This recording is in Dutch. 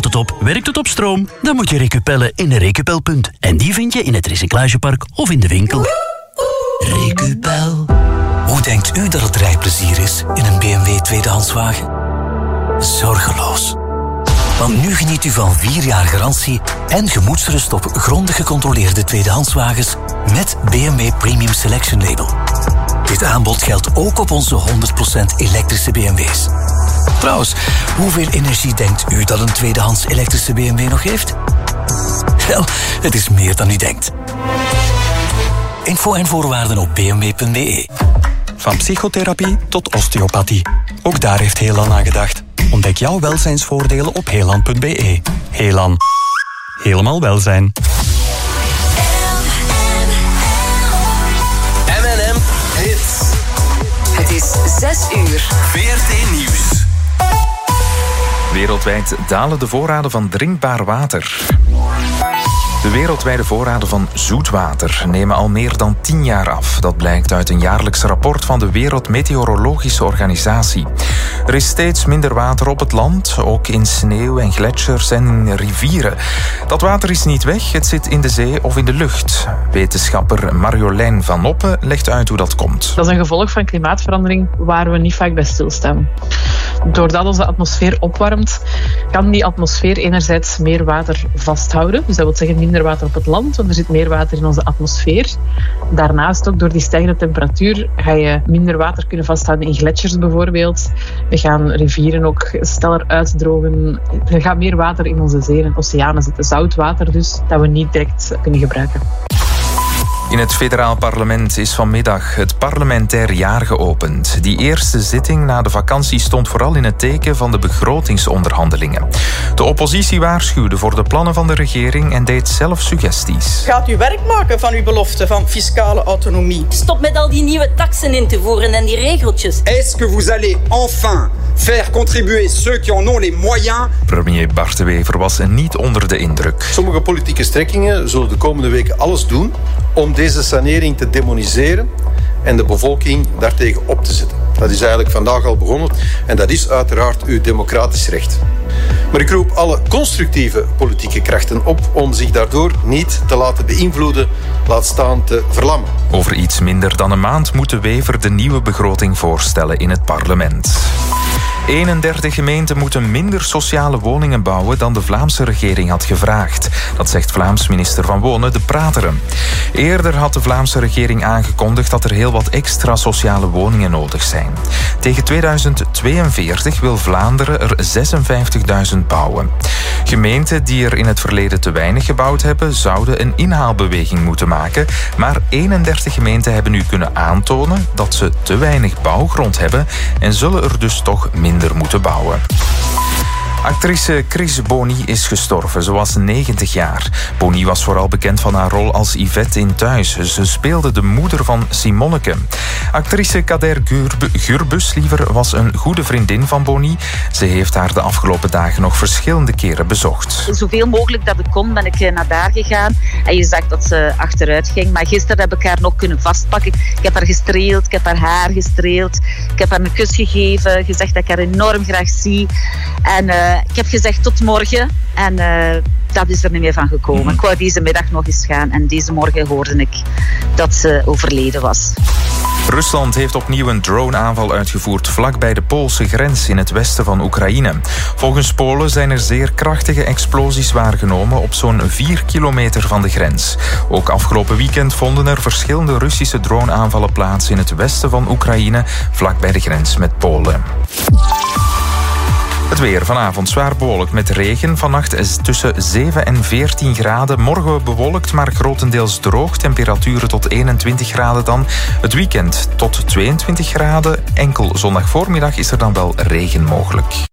het op? Werkt het op stroom? Dan moet je recupellen in een recupelpunt. En die vind je in het recyclagepark of in de winkel. Recupel. Hoe denkt u dat het rijplezier is in een BMW tweedehandswagen? Zorgeloos. Want nu geniet u van 4 jaar garantie en gemoedsrust op grondig gecontroleerde tweedehandswagens met BMW Premium Selection Label. Dit aanbod geldt ook op onze 100% elektrische BMW's. Trouwens, hoeveel energie denkt u dat een tweedehands elektrische BMW nog heeft? Wel, het is meer dan u denkt. Info en voorwaarden op bmw.be. Van psychotherapie tot osteopathie. Ook daar heeft Helan aan gedacht. Ontdek jouw welzijnsvoordelen op helan.be. Helan. Helemaal welzijn. M&M Hits. Het is 6 uur. VRT Nieuws. Wereldwijd dalen de voorraden van drinkbaar water. De wereldwijde voorraden van zoetwater nemen al meer dan 10 jaar af. Dat blijkt uit een jaarlijks rapport van de Wereldmeteorologische Organisatie. Er is steeds minder water op het land, ook in sneeuw en gletsjers en in rivieren. Dat water is niet weg, het zit in de zee of in de lucht. Wetenschapper Marjolein van Oppen legt uit hoe dat komt. Dat is een gevolg van klimaatverandering waar we niet vaak bij stilstaan. Doordat onze atmosfeer opwarmt, kan die atmosfeer enerzijds meer water vasthouden. Dus dat wil zeggen minder water op het land, want er zit meer water in onze atmosfeer. Daarnaast ook door die stijgende temperatuur ga je minder water kunnen vasthouden in gletsjers bijvoorbeeld. We gaan rivieren ook sneller uitdrogen. Er gaat meer water in onze zeeën en oceanen zitten, zoutwater dus, dat we niet direct kunnen gebruiken. In het federaal parlement is vanmiddag het parlementair jaar geopend. Die eerste zitting na de vakantie stond vooral in het teken van de begrotingsonderhandelingen. De oppositie waarschuwde voor de plannen van de regering en deed zelf suggesties. Gaat u werk maken van uw belofte van fiscale autonomie? Stop met al die nieuwe taksen in te voeren en die regeltjes. Est-ce que vous allez enfin faire contribuer ceux qui en ont les moyens? Premier Bart De Wever was niet onder de indruk. Sommige politieke strekkingen zullen de komende weken alles doen om deze sanering te demoniseren en de bevolking daartegen op te zetten. Dat is eigenlijk vandaag al begonnen en dat is uiteraard uw democratisch recht. Maar ik roep alle constructieve politieke krachten op om zich daardoor niet te laten beïnvloeden, laat staan te verlammen. Over iets minder dan een maand moet De Wever de nieuwe begroting voorstellen in het parlement. 31 gemeenten moeten minder sociale woningen bouwen dan de Vlaamse regering had gevraagd. Dat zegt Vlaams minister van Wonen, De Prateren. Eerder had de Vlaamse regering aangekondigd dat er heel wat extra sociale woningen nodig zijn. Tegen 2042 wil Vlaanderen er 56.000 bouwen. Gemeenten die er in het verleden te weinig gebouwd hebben, zouden een inhaalbeweging moeten maken. Maar 31 gemeenten hebben nu kunnen aantonen dat ze te weinig bouwgrond hebben en zullen er dus toch minder moeten bouwen. Actrice Chris Boni is gestorven. Ze was 90 jaar. Boni was vooral bekend van haar rol als Yvette in Thuis. Ze speelde de moeder van Simonneke. Actrice Kader Gurbus was een goede vriendin van Boni. Ze heeft haar de afgelopen dagen nog verschillende keren bezocht. Zoveel mogelijk dat ik kon, ben ik naar daar gegaan. En je zag dat ze achteruit ging. Maar gisteren heb ik haar nog kunnen vastpakken. Ik heb haar gestreeld, ik heb haar haar gestreeld. Ik heb haar een kus gegeven, gezegd dat ik haar enorm graag zie. En ik heb gezegd tot morgen en dat is er niet meer van gekomen. Ik wou deze middag nog eens gaan en deze morgen hoorde ik dat ze overleden was. Rusland heeft opnieuw een droneaanval uitgevoerd vlakbij de Poolse grens in het westen van Oekraïne. Volgens Polen zijn er zeer krachtige explosies waargenomen op zo'n 4 kilometer van de grens. Ook afgelopen weekend vonden er verschillende Russische droneaanvallen plaats in het westen van Oekraïne, vlakbij de grens met Polen. Het weer vanavond zwaar bewolkt met regen. Vannacht is tussen 7 en 14 graden. Morgen bewolkt, maar grotendeels droog. Temperaturen tot 21 graden dan. Het weekend tot 22 graden. Enkel zondag voormiddag is er dan wel regen mogelijk.